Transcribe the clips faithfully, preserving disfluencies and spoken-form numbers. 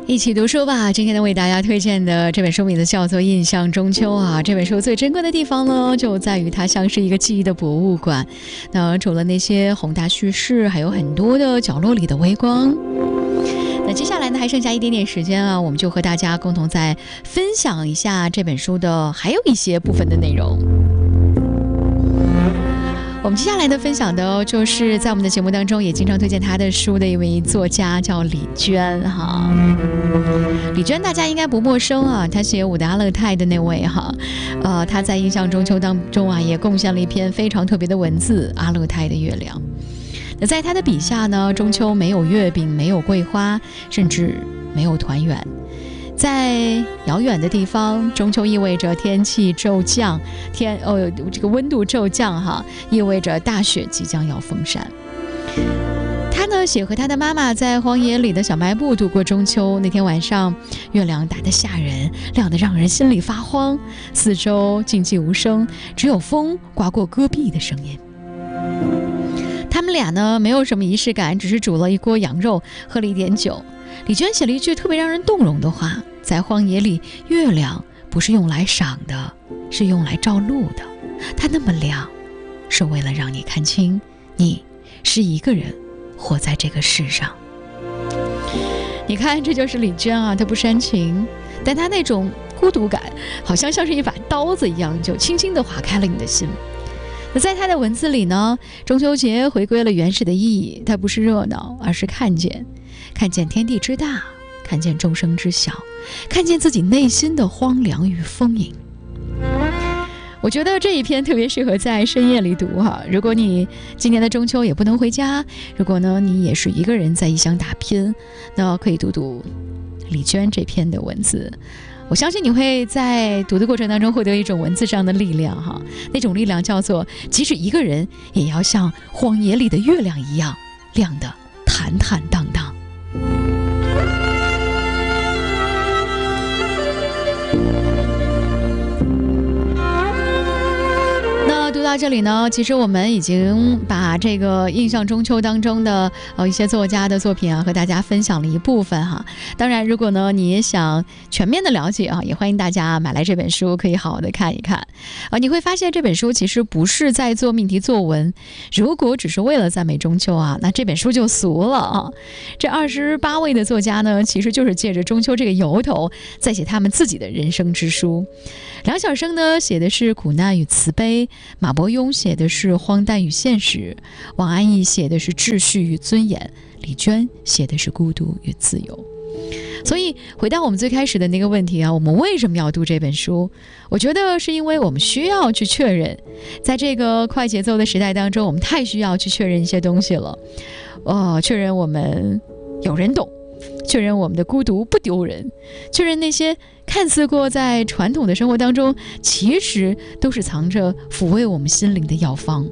一起读书吧。今天呢，为大家推荐的这本书名字叫做《印象中秋》啊。这本书最珍贵的地方呢，就在于它像是一个记忆的博物馆。那除了那些宏大叙事，还有很多的角落里的微光。那接下来呢，还剩下一点点时间啊，我们就和大家共同再分享一下这本书的还有一些部分的内容。我们接下来的分享的就是在我们的节目当中也经常推荐他的书的一位作家，叫李娟哈。李娟大家应该不陌生啊，她写伍德阿勒泰的那位哈，呃，她在《印象中秋》当中啊，也贡献了一篇非常特别的文字《阿勒泰的月亮》。那在他的笔下呢，中秋没有月饼，没有桂花，甚至没有团圆。在遥远的地方，中秋意味着天气骤降，天哦，这个温度骤降哈，意味着大雪即将要封山。他呢写和他的妈妈在荒野里的小卖部度过中秋。那天晚上，月亮大得吓人，亮得让人心里发慌，四周静寂无声，只有风刮过戈壁的声音。他们俩呢没有什么仪式感，只是煮了一锅羊肉，喝了一点酒。李娟写了一句特别让人动容的话，在荒野里，月亮不是用来赏的，是用来照路的。它那么亮，是为了让你看清你是一个人活在这个世上。你看，这就是李娟啊，她不煽情，但她那种孤独感好像像是一把刀子一样，就轻轻地划开了你的心。那在他的文字里呢，中秋节回归了原始的意义，它不是热闹，而是看见看见天地之大，看见众生之小，看见自己内心的荒凉与丰盈。我觉得这一篇特别适合在深夜里读哈。如果你今年的中秋也不能回家，如果呢你也是一个人在异乡打拼，那可以读读李娟这篇的文字。我相信你会在读的过程当中获得一种文字上的力量哈，那种力量叫做即使一个人也要像荒野里的月亮一样亮得坦坦荡荡。读到这里呢，其实我们已经把这个印象中秋当中的呃一些作家的作品啊和大家分享了一部分哈。当然如果呢你也想全面的了解啊，也欢迎大家买来这本书，可以好好的看一看啊。你会发现这本书其实不是在做命题作文，如果只是为了赞美中秋啊，那这本书就俗了啊。这二十八位的作家呢，其实就是借着中秋这个由头在写他们自己的人生之书。梁晓声呢写的是苦难与慈悲，马伯庸写的是荒诞与现实，王安忆写的是秩序与尊严，李娟写的是孤独与自由。所以回到我们最开始的那个问题啊，我们为什么要读这本书？我觉得是因为我们需要去确认，在这个快节奏的时代当中，我们太需要去确认一些东西了。哦，确认我们有人懂，确认我们的孤独不丢人，确认那些看似过在传统的生活当中，其实都是藏着抚慰我们心灵的药方。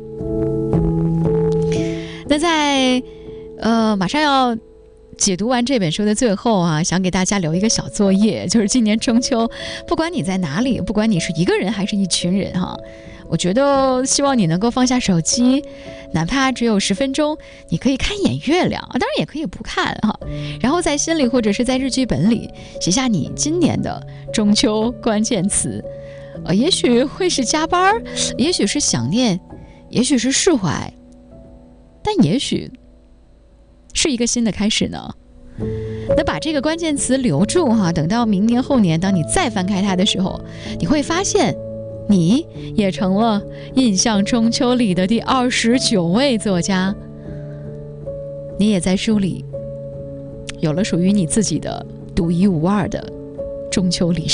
那在呃马上要解读完这本书的最后啊，想给大家留一个小作业，就是今年中秋，不管你在哪里，不管你是一个人还是一群人哈，我觉得希望你能够放下手机，哪怕只有十分钟，你可以看一眼月亮，当然也可以不看哈。然后在心里或者是在日记本里写下你今年的中秋关键词，呃，也许会是加班，也许是想念，也许是释怀，但也许是一个新的开始呢。那把这个关键词留住哈，等到明年后年，当你再翻开它的时候，你会发现你也成了印象中秋里的第二十九位作家，你也在书里有了属于你自己的独一无二的中秋历史。